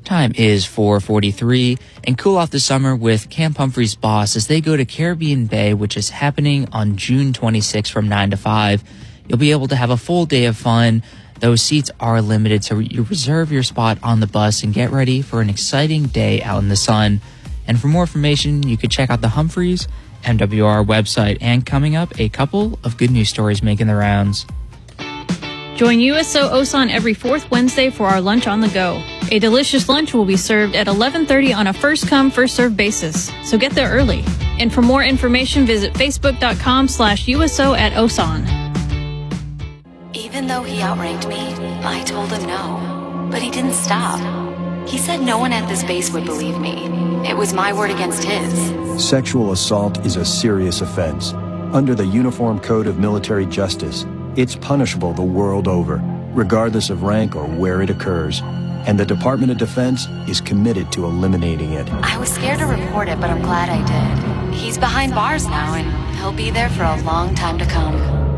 Time is 4:43, and cool off the summer with Camp Humphreys Boss as they go to Caribbean Bay, which is happening on June 26 from 9 to 5. You'll be able to have a full day of fun. Those seats are limited, so you reserve your spot on the bus and get ready for an exciting day out in the sun. And for more information, you could check out the Humphreys MWR website. And coming up, a couple of good news stories making the rounds. Join USO OSAN every fourth Wednesday for our Lunch on the Go. A delicious lunch will be served at 11:30 on a first-come, first-served basis, so get there early. And for more information, visit facebook.com/USO at OSAN. Even though he outranked me, I told him no. But he didn't stop. He said no one at this base would believe me. It was my word against his. Sexual assault is a serious offense. Under the Uniform Code of Military Justice, it's punishable the world over, regardless of rank or where it occurs. And the Department of Defense is committed to eliminating it. I was scared to report it, but I'm glad I did. He's behind bars now, and he'll be there for a long time to come.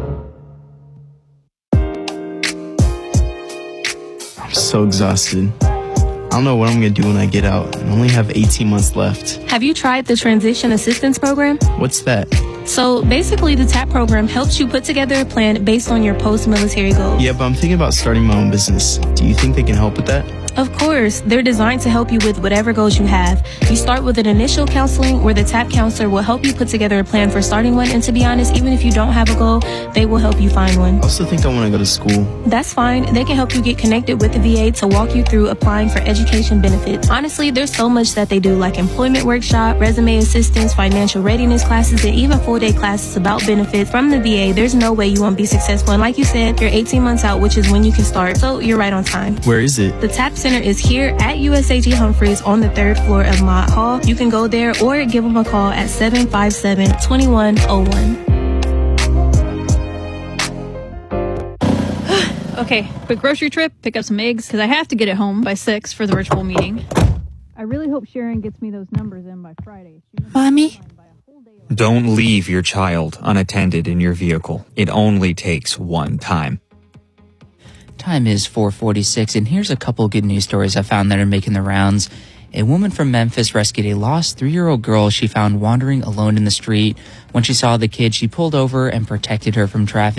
I'm so exhausted. I don't know what I'm going to do when I get out. I only have 18 months left. Have you tried the Transition Assistance Program? What's that? So basically, the TAP program helps you put together a plan based on your post-military goals. Yeah, but I'm thinking about starting my own business. Do you think they can help with that? Of course, they're designed to help you with whatever goals you have. You start with an initial counseling where the TAP counselor will help you put together a plan for starting one. And to be honest, even if you don't have a goal, they will help you find one. I also think I want to go to school. That's fine. They can help you get connected with the VA to walk you through applying for education benefits. Honestly, there's so much that they do, like employment workshop, resume assistance, financial readiness classes, and even full-day classes about benefits from the VA. There's no way you won't be successful. And like you said, you're 18 months out, which is when you can start. So you're right on time. Where is it? The TAP Center is here at USAG Humphreys on the 3rd floor of Mott Hall. You can go there or give them a call at 757-2101. Okay, quick grocery trip, pick up some eggs, because I have to get it home by 6 for the virtual meeting. I really hope Sharon gets me those numbers in by Friday. Mommy? Don't leave your child unattended in your vehicle. It only takes one time. Time is 4:46, and here's a couple good news stories I found that are making the rounds. A woman from Memphis rescued a lost 3-year-old girl she found wandering alone in the street. When she saw the kid, she pulled over and protected her from traffic.